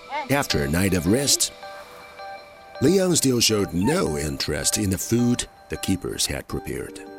After a night of rest, Leon still showed no interest in the food the keepers had prepared.